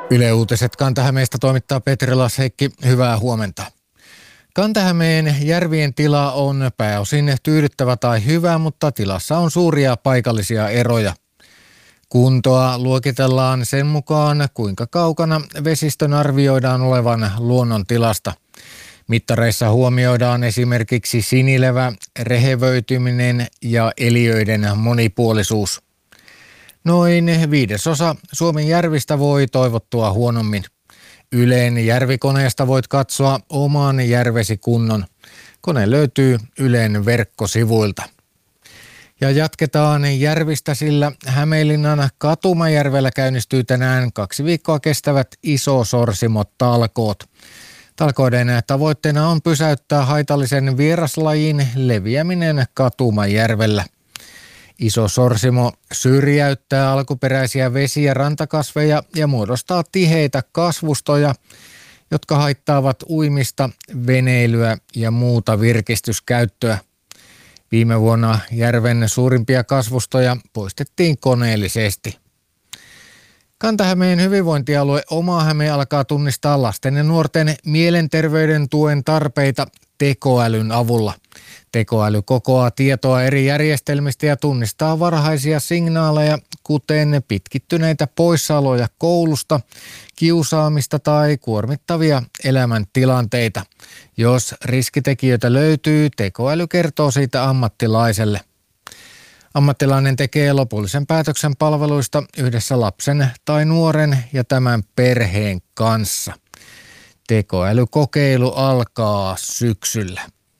Yle Uutiset Kanta-Hämeestä toimittaa Petri Las-Heikki. Hyvää huomenta. Kanta-Hämeen järvien tila on pääosin tyydyttävä tai hyvä, mutta tilassa on suuria paikallisia eroja. Kuntoa luokitellaan sen mukaan, kuinka kaukana vesistön arvioidaan olevan luonnon tilasta. Mittareissa huomioidaan esimerkiksi sinilevä, rehevöityminen ja eliöiden monipuolisuus. Noin 1/5 Suomen järvistä voi toivottua huonommin. Ylen järvikoneesta voit katsoa oman järvesi kunnon. Kone löytyy Ylen verkkosivuilta. Ja jatketaan järvistä, sillä Hämeenlinnan Katumajärvellä käynnistyy tänään 2 viikkoa kestävät Iso-Sorsimo-talkoot. Talkoiden tavoitteena on pysäyttää haitallisen vieraslajin leviäminen Katumajärvellä. Iso-Sorsimo syrjäyttää alkuperäisiä vesi- ja rantakasveja ja muodostaa tiheitä kasvustoja, jotka haittaavat uimista, veneilyä ja muuta virkistyskäyttöä. Viime vuonna järven suurimpia kasvustoja poistettiin koneellisesti. Kanta-Hämeen hyvinvointialue Oma-Häme alkaa tunnistaa lasten ja nuorten mielenterveyden tuen tarpeita tekoälyn avulla. Tekoäly kokoaa tietoa eri järjestelmistä ja tunnistaa varhaisia signaaleja, kuten pitkittyneitä poissaoloja koulusta, kiusaamista tai kuormittavia elämäntilanteita. Jos riskitekijöitä löytyy, tekoäly kertoo siitä ammattilaiselle. Ammattilainen tekee lopullisen päätöksen palveluista yhdessä lapsen tai nuoren ja tämän perheen kanssa. Tekoälykokeilu alkaa syksyllä.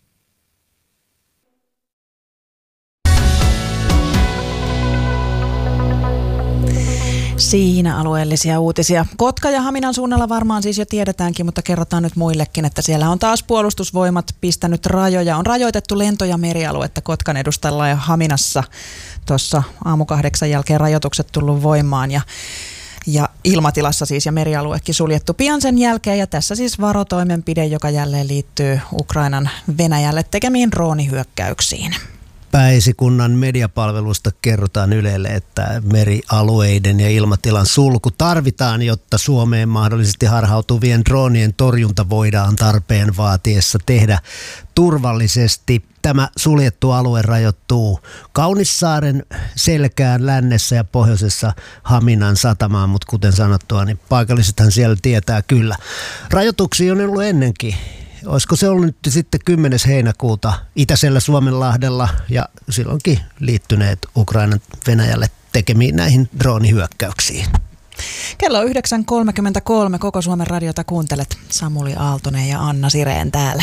Siinä alueellisia uutisia. Kotka ja Haminan suunnalla varmaan siis jo tiedetäänkin, mutta kerrotaan nyt muillekin, että siellä on taas puolustusvoimat pistänyt rajoja. On rajoitettu lento- ja merialuetta Kotkan edustalla ja Haminassa. Tuossa 7:00 jälkeen rajoitukset tullut voimaan ja ilmatilassa siis ja merialuekin suljettu pian sen jälkeen. Ja tässä siis varotoimenpide, joka jälleen liittyy Ukrainan Venäjälle tekemiin droonihyökkäyksiin. Pääesikunnan mediapalvelusta kerrotaan Ylelle, että merialueiden ja ilmatilan sulku tarvitaan, jotta Suomeen mahdollisesti harhautuvien droonien torjunta voidaan tarpeen vaatiessa tehdä turvallisesti. Tämä suljettu alue rajoittuu Kaunissaaren selkään lännessä ja pohjoisessa Haminan satamaan, mutta kuten sanottua, niin paikallisethan siellä tietää kyllä. Rajoituksia on ollut ennenkin. Olisiko se ollut nyt sitten 10. heinäkuuta Itäisellä Suomenlahdella ja silloinkin liittyneet Ukrainan Venäjälle tekemiin näihin droonihyökkäyksiin. Kello on 9.33. Koko Suomen radiota kuuntelet. Samuli Aaltonen ja Anna Sireen täällä.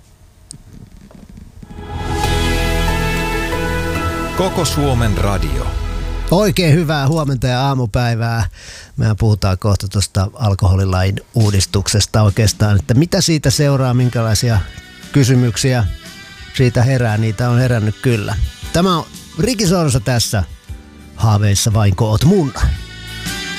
Koko Suomen radio. Oikein hyvää huomenta ja aamupäivää. Mehän puhutaan kohta tuosta alkoholilain uudistuksesta oikeastaan, että mitä siitä seuraa, minkälaisia kysymyksiä siitä herää, niitä on herännyt kyllä. Tämä on Riki Sorsa tässä, haaveissa vain koot mun.